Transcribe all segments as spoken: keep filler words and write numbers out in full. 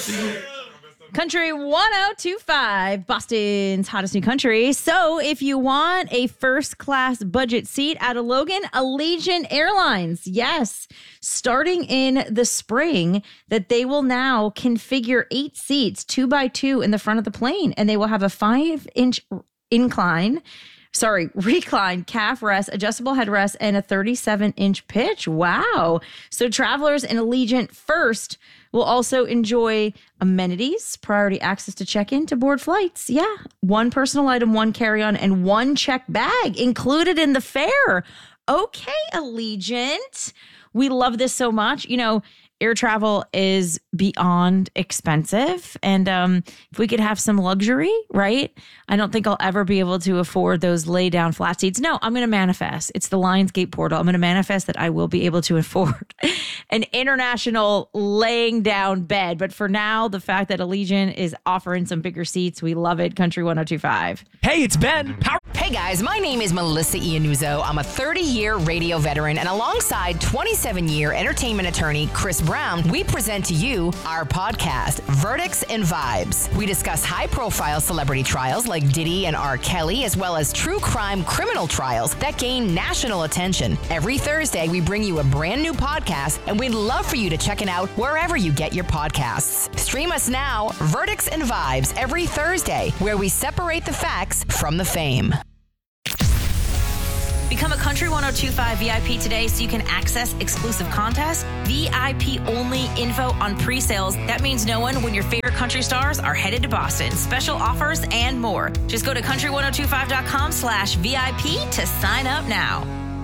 Country one oh two point five, Boston's hottest new country. So if you want a first-class budget seat out of Logan, Allegiant Airlines, yes, starting in the spring, that they will now configure eight seats, two by two in the front of the plane, and they will have a five-inch incline, sorry, recline calf rest, adjustable headrest, and a thirty-seven inch pitch. Wow. So travelers in Allegiant First will also enjoy amenities, priority access to check-in to board flights. Yeah. One personal item, one carry-on, and one check bag included in the fare. Okay, Allegiant. We love this so much. You know, air travel is beyond expensive. And um, if we could have some luxury, right? I don't think I'll ever be able to afford those lay down flat seats. No, I'm going to manifest. It's the Lionsgate portal. I'm going to manifest that I will be able to afford an international laying down bed. But for now, the fact that Allegiant is offering some bigger seats, we love it. Country one oh two point five. Hey, it's Ben. Power- Hey guys, my name is Melissa Iannuzzo. I'm a thirty-year radio veteran, and alongside twenty-seven-year entertainment attorney Chris Brown, we present to you our podcast, Verdicts and Vibes. We discuss high-profile celebrity trials like Diddy and R. Kelly, as well as true crime criminal trials that gain national attention. Every Thursday, we bring you a brand new podcast, and we'd love for you to check it out wherever you get your podcasts. Stream us now, Verdicts and Vibes, every Thursday, where we separate the facts from the fame. Become a Country one oh two point five V I P today so you can access exclusive contests, V I P-only info on pre-sales. That means knowing when your favorite country stars are headed to Boston, special offers, and more. Just go to country one oh two five dot com slash V I P to sign up now.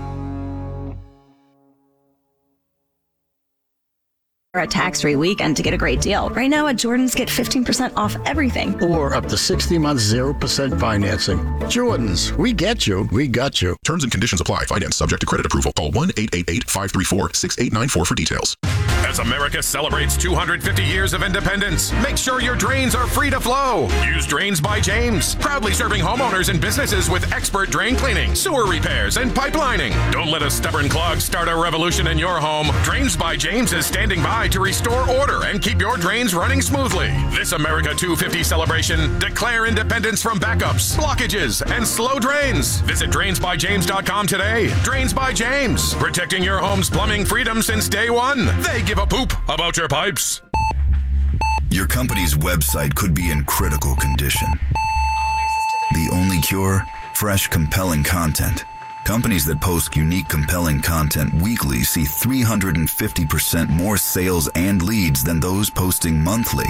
A tax-free weekend to get a great deal. Right now at Jordan's, get fifteen percent off everything. Or up to sixty months, zero percent financing. Jordan's, we get you, we got you. Terms and conditions apply. Finance subject to credit approval. Call one eight eight eight, five three four, six eight nine four for details. As America celebrates two hundred fifty years of independence, make sure your drains are free to flow. Use Drains by James, proudly serving homeowners and businesses with expert drain cleaning, sewer repairs, and pipelining. Don't let a stubborn clog start a revolution in your home. Drains by James is standing by to restore order and keep your drains running smoothly. This America two fifty celebration, declare independence from backups, blockages, and slow drains. Visit drains by james dot com today. Drains by James, protecting your home's plumbing freedom since day one. They give a poop about your pipes. Your company's website could be in critical condition. The only cure? Fresh, compelling content. Companies that post unique, compelling content weekly see three hundred fifty percent more sales and leads than those posting monthly.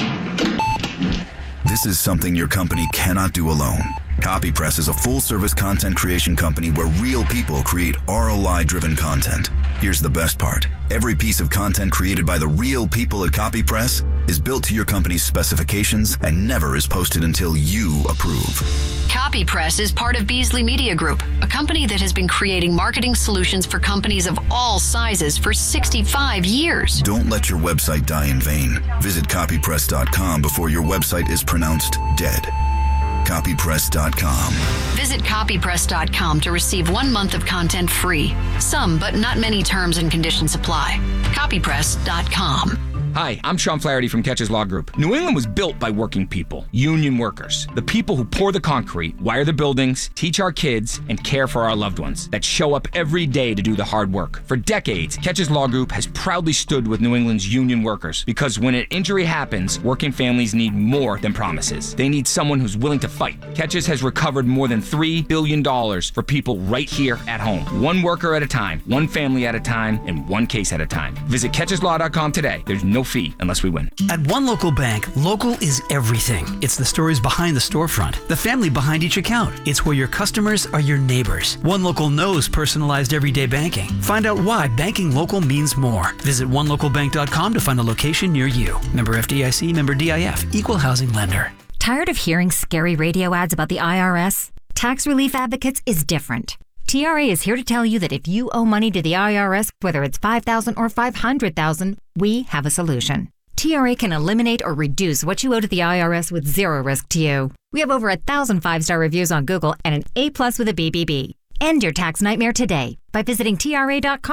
This is something your company cannot do alone. CopyPress is a full-service content creation company where real people create R O I-driven content. Here's the best part. Every piece of content created by the real people at CopyPress is built to your company's specifications and never is posted until you approve. CopyPress is part of Beasley Media Group, a company that has been creating marketing solutions for companies of all sizes for sixty-five years. Don't let your website die in vain. Visit copy press dot com before your website is pronounced dead. copy press dot com. Visit copy press dot com to receive one month of content free. Some, but not many terms and conditions apply. copy press dot com. Hi, I'm Sean Flaherty from Catches Law Group. New England was built by working people, union workers, the people who pour the concrete, wire the buildings, teach our kids, and care for our loved ones that show up every day to do the hard work. For decades, Catches Law Group has proudly stood with New England's union workers because when an injury happens, working families need more than promises. They need someone who's willing to fight. Catches has recovered more than three billion dollars for people right here at home. One worker at a time, one family at a time, and one case at a time. Visit catches law dot com today. There's no fee unless we win. At One Local Bank, local is everything. It's the stories behind the storefront, the family behind each account. It's where your customers are your neighbors. One Local knows personalized everyday banking. Find out why banking local means more. Visit one local bank dot com to find a location near you. Member F D I C, member D I F, equal housing lender. Tired of hearing scary radio ads about the I R S? Tax Relief Advocates is different. T R A is here to tell you that if you owe money to the I R S, whether it's five thousand dollars or five hundred thousand dollars, we have a solution. T R A can eliminate or reduce what you owe to the I R S with zero risk to you. We have over a thousand five-star reviews on Google and an A plus with a B B B. End your tax nightmare today by visiting T R A dot com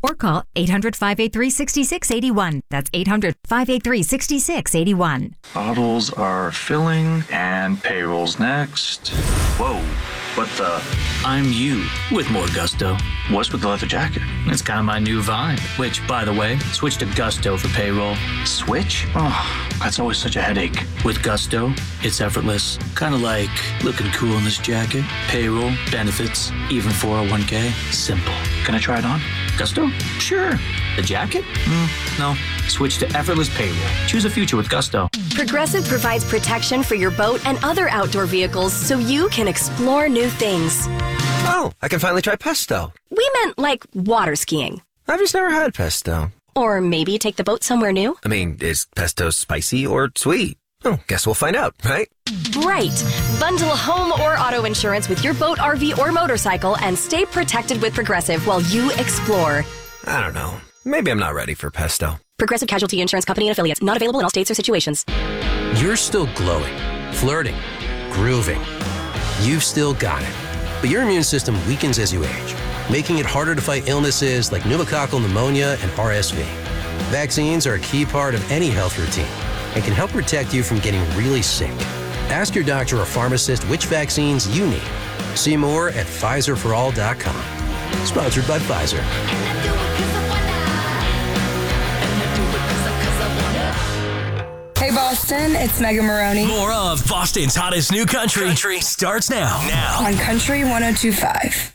or call eight hundred, five eight three, six six eight one. That's eight hundred, five eight three, six six eight one. Bottles are filling and payroll's next. Whoa, what the? I'm you with more gusto. What's with the leather jacket? It's kind of my new vibe, which, by the way, switch to Gusto for payroll. Switch? Oh, that's always such a headache. With Gusto, it's effortless. Kind of like looking cool in this jacket. Payroll, benefits, even four oh one k. Simple. Can I try it on? Gusto? Sure. The jacket? Mm, no. Switch to effortless payroll. Choose a future with Gusto. Progressive provides protection for your boat and other outdoor vehicles so you can explore new things. Oh, I can finally try pesto. We meant like water skiing. I've just never had pesto. Or maybe take the boat somewhere new. I mean, is pesto spicy or sweet? Oh, guess we'll find out, right? Right. Bundle home or auto insurance with your boat, R V, or motorcycle and stay protected with Progressive while you explore. I don't know. Maybe I'm not ready for pesto. Progressive Casualty Insurance Company and Affiliates. Not available in all states or situations. You're still glowing, flirting, grooving. You've still got it. But your immune system weakens as you age, making it harder to fight illnesses like pneumococcal pneumonia and R S V. Vaccines are a key part of any health routine and can help protect you from getting really sick. Ask your doctor or pharmacist which vaccines you need. See more at Pfizer for all dot com. Sponsored by Pfizer. Hey Boston, it's Megan Maroney. More of Boston's hottest new country, country starts now. Now on Country one oh two point five.